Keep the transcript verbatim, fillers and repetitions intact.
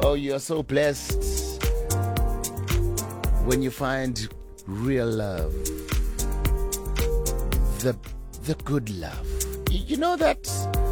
Oh, you're so blessed when you find real love, the the good love. You know that